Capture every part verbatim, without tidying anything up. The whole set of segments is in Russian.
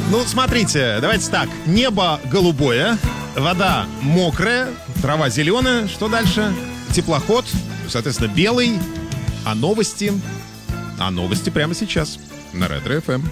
Ну, смотрите, давайте так. Небо голубое, вода мокрая, трава зеленая. Что дальше? Теплоход, соответственно, белый. А новости? А новости прямо сейчас на Ретро-эф эм.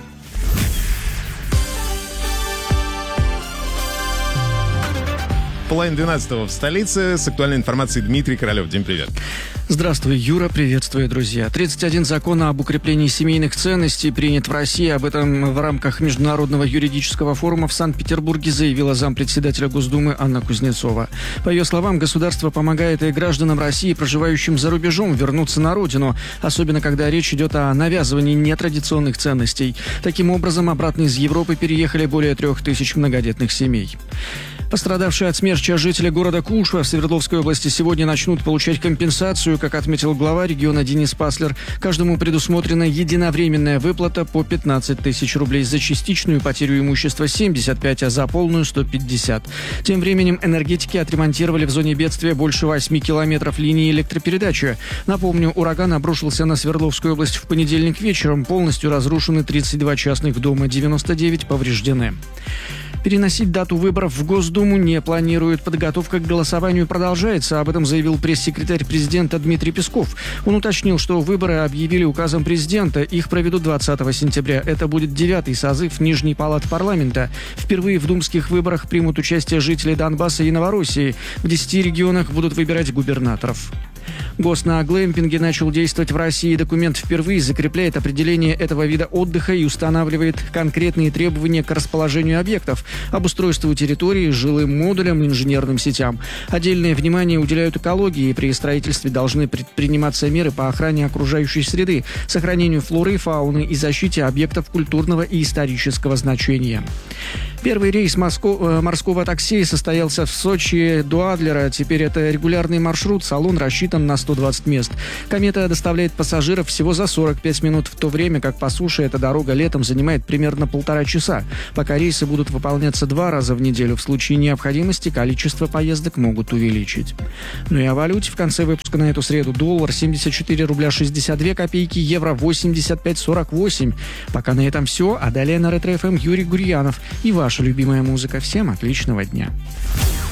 Половина двенадцатого в столице. С актуальной информацией Дмитрий Королев. Дим, привет. Здравствуй, Юра. Приветствую, друзья. тридцать один закон об укреплении семейных ценностей принят в России. Об этом в рамках Международного юридического форума в Санкт-Петербурге заявила зампредседателя Госдумы Анна Кузнецова. По ее словам, государство помогает и гражданам России, проживающим за рубежом, вернуться на родину, особенно когда речь идет о навязывании нетрадиционных ценностей. Таким образом, обратно из Европы переехали более трех тысяч многодетных семей. Пострадавшие от смерча жители города Кушва в Свердловской области сегодня начнут получать компенсацию. Как отметил глава региона Денис Паслер, каждому предусмотрена единовременная выплата по пятнадцать тысяч рублей, за частичную потерю имущества семьдесят пять, а за полную сто пятьдесят. Тем временем энергетики отремонтировали в зоне бедствия больше восьми километров линии электропередачи. Напомню, ураган обрушился на Свердловскую область в понедельник вечером. Полностью разрушены тридцать два частных дома, девяносто девять повреждены. Переносить дату выборов в Госдуму не планируют. Подготовка к голосованию продолжается. Об этом заявил пресс-секретарь президента Дмитрий Песков. Он уточнил, что выборы объявили указом президента. Их проведут двадцатого сентября. Это будет девятый созыв Нижней палаты парламента. Впервые в думских выборах примут участие жители Донбасса и Новороссии. В десяти регионах будут выбирать губернаторов. ГОСТ на глэмпинге начал действовать в России. Документ впервые закрепляет определение этого вида отдыха и устанавливает конкретные требования к расположению объектов, обустройству территории, жилым модулям, инженерным сетям. Отдельное внимание уделяют экологии. При строительстве должны предприниматься меры по охране окружающей среды, сохранению флоры и фауны и защите объектов культурного и исторического значения. Первый рейс морско- морского такси состоялся в Сочи до Адлера. Теперь это регулярный маршрут. Салон рассчитан на сто двадцать мест. «Комета» доставляет пассажиров всего за сорок пять минут, в то время как по суше эта дорога летом занимает примерно полтора часа. Пока рейсы будут выполняться два раза в неделю, в случае необходимости количество поездок могут увеличить. Ну и о валюте в конце выпуска на эту среду. Доллар семьдесят четыре рубля шестьдесят две копейки, евро восемьдесят пять сорок восемь. Пока на этом все, а далее на Ретро-эф эм Юрий Гурьянов и ваша любимая музыка. Всем отличного дня.